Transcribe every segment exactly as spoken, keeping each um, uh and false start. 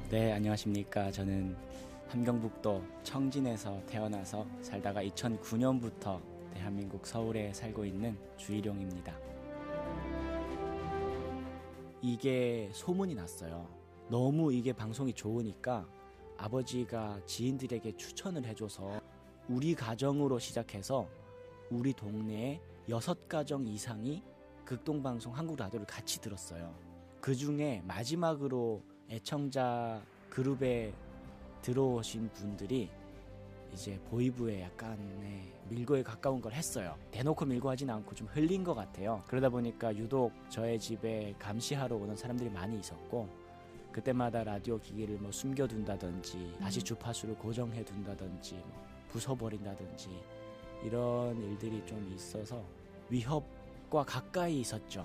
네, 안녕하십니까. 저는 함경북도 청진에서 태어나서 살다가 이천구 년부터 대한민국 서울에 살고 있는 주일용입니다. 이게 소문이 났어요. 너무 이게 방송이 좋으니까 아버지가 지인들에게 추천을 해줘서 우리 가정으로 시작해서 우리 동네에 여섯 가정 이상이 극동방송 한국 라디오를 같이 들었어요. 그 중에 마지막으로 애청자 그룹에 들어오신 분들이 이제 보이브에 약간의 밀고에 가까운 걸 했어요. 대놓고 밀고 하진 않고 좀 흘린 것 같아요. 그러다 보니까 유독 저의 집에 감시하러 오는 사람들이 많이 있었고, 그때마다 라디오 기기를 뭐 숨겨둔다든지 다시 주파수를 고정해둔다든지 뭐 부숴버린다든지 이런 일들이 좀 있어서 위협과 가까이 있었죠.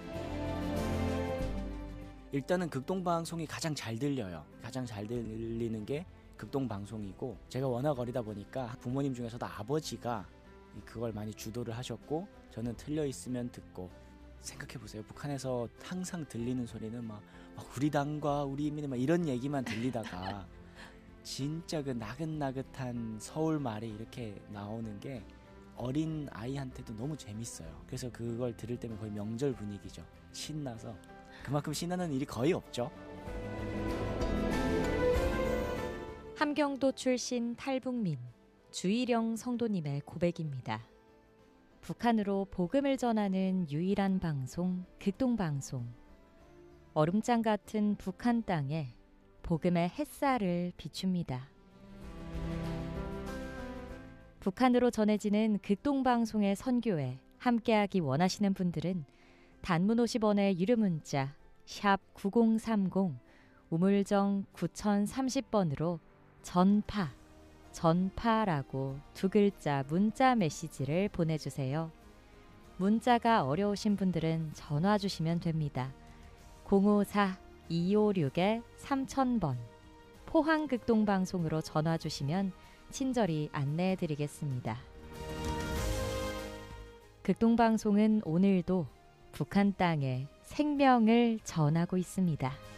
일단은 극동방송이 가장 잘 들려요. 가장 잘 들리는 게 극동방송이고, 제가 워낙 어리다 보니까 부모님 중에서도 아버지가 그걸 많이 주도를 하셨고, 저는 틀려 있으면 듣고. 생각해보세요. 북한에서 항상 들리는 소리는 막, 막 우리 당과 우리 인민의 막 이런 얘기만 들리다가 진짜 그 나긋나긋한 서울 말이 이렇게 나오는 게 어린 아이한테도 너무 재밌어요. 그래서 그걸 들을 때면 거의 명절 분위기죠. 신나서. 그만큼 신나는 일이 거의 없죠. 함경도 출신 탈북민 주일용 성도님의 고백입니다. 북한으로 복음을 전하는 유일한 방송 극동방송. 얼음장 같은 북한 땅에 복음의 햇살을 비춥니다. 북한으로 전해지는 극동방송의 선교에 함께하기 원하시는 분들은 단문 오십 원의 유료 문자 샵 구공삼공 우물정 구공삼공 번으로 전파, 전파라고 두 글자 문자 메시지를 보내주세요. 문자가 어려우신 분들은 전화 주시면 됩니다. 공오사 이오육 삼천 번 포항극동방송으로 전화 주시면 친절히 안내해 드리겠습니다. 극동방송은 오늘도 북한 땅에 생명을 전하고 있습니다.